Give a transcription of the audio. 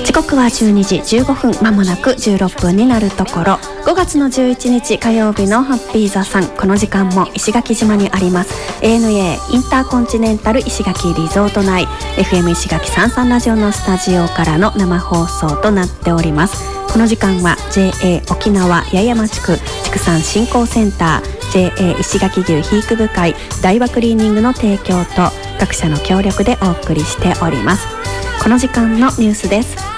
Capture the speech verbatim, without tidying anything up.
時刻はじゅうにじじゅうごふん、まもなくじゅうろっぷんになるところ。ごがつのじゅういちにち火曜日のハッピー座さん、この時間も石垣島にあります エーエヌエー インターコンチネンタル石垣リゾート内 エフエム 石垣さんじゅうさんラジオのスタジオからの生放送となっております。この時間は ジェイエー 沖縄八重山地区畜産振興センター ジェイエー 石垣牛肥育部会大和クリーニングの提供と各社の協力でお送りしております。この時間のニュースです。